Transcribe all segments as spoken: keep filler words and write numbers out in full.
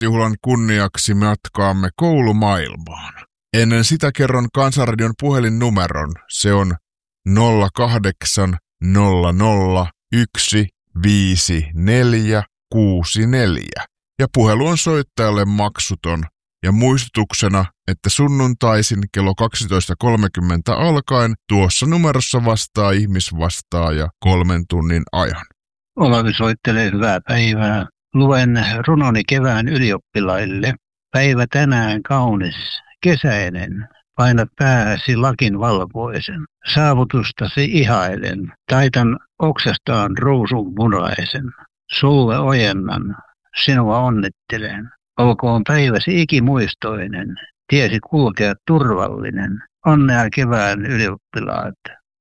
vuosisadanjuhlan kunniaksi matkaamme koulumaailmaan. Ennen sitä kerron Kansanradion puhelinnumeron. Se on nolla kahdeksan nolla nolla yksi viisi neljä kuusi neljä ja puhelu on soittajalle maksuton. Ja muistutuksena, että sunnuntaisin kello kaksitoista kolmekymmentä alkaen tuossa numerossa vastaa ihmisvastaaja kolmen tunnin ajan. Olavi soittelee, hyvää päivää. Luen runoni kevään ylioppilaille. Päivä tänään kaunis, kesäinen. Paina pääsi lakin valkoisen. Saavutustasi ihailen. Taitan oksastaan ruusun punaisen. Sulle ojennan, sinua onnittelen. Olkoon päiväsi ikimuistoinen, tiesi kulkea turvallinen. Onnea kevään ylioppilaat.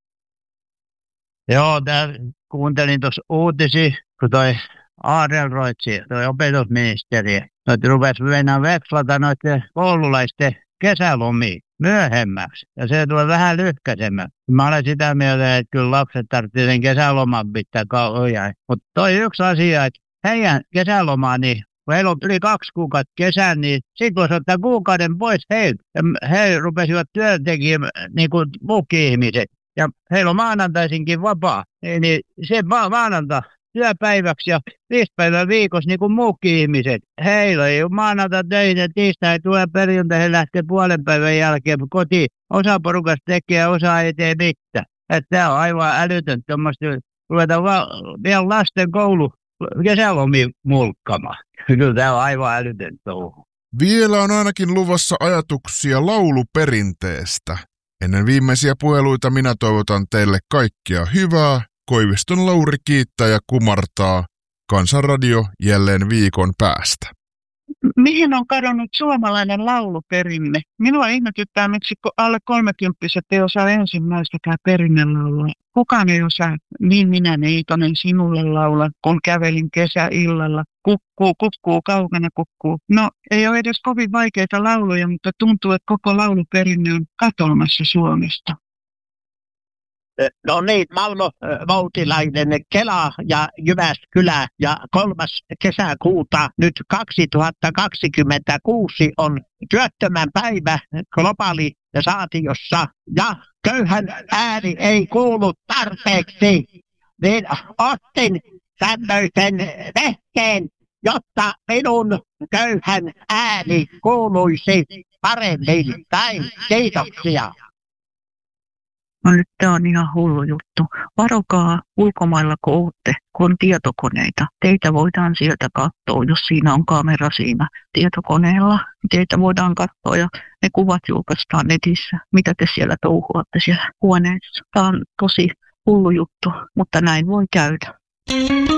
Joo, tää, kuuntelin tuossa uutisi, kun toi Adlercreutz, toi opetusministeri, noita rupesi mennä vekslata noiden koululaisten kesälomiin myöhemmäksi. Ja se tulee vähän lyhkäisemmäksi. Mä olen sitä mieltä, että kyllä lapset tarvitsevat sen kesäloman pitää kauan. Mutta toi yksi asia, että heidän kesälomaa, niin kun heillä on yli kaksi kuukautta kesän, niin sitten voisi ottaa kuukauden pois heiltä. Ja he rupesivat työntekijät niin kuin muukin ihmiset. Ja heillä on maanantaisinkin vapaa. Niin se ma- maanantai työpäiväksi ja viisi päivää viikossa niin kuin muukin ihmiset. Heillä ei ole maanantai töitä, tiistai tulee perjantai, he lähtee puolen päivän jälkeen kotiin. Osa porukasta tekee, osa ei tee mitään. Tämä on aivan älytön tuommoista. Ruvetaan va- vielä lasten koulu kesälomiin mulkkamaan. Kyllä tämä on aivan älytön touhu. Vielä on ainakin luvassa ajatuksia lauluperinteestä. Ennen viimeisiä puheluita minä toivotan teille kaikkea hyvää. Koiviston Lauri kiittää ja kumartaa. Kansanradio jälleen viikon päästä. Mihin on kadonnut suomalainen lauluperinne? Minua ihmetyttää, miksi alle kolmekymppiset ei osaa ensimmäistäkään perinnelaulua. Kukaan ei osaa, niin minä neitonen sinulle laula, kun kävelin kesäillalla. Kukkuu, kukkuu, kaukana kukkuu. No, ei ole edes kovin vaikeita lauluja, mutta tuntuu, että koko lauluperinne on katoamassa Suomesta. No niin, Malmo Voutilainen, Kela ja Jyväskylä ja kolmas kesäkuuta nyt kaksituhattakaksikymmentäkuusi on työttömän päivä globalisaatiossa ja köyhän ääni ei kuulu tarpeeksi, niin ostin tämmöisen vehkeen, jotta minun köyhän ääni kuuluisi paremmin. Päin, kiitoksia. No nyt tämä on ihan hullu juttu. Varokaa ulkomailla, kun ootte, kun on tietokoneita. Teitä voidaan sieltä katsoa, jos siinä on kamera siinä tietokoneella. Teitä voidaan katsoa ja ne kuvat julkaistaan netissä. Mitä te siellä touhuatte siellä huoneessa. Tämä on tosi hullu juttu, mutta näin voi käydä.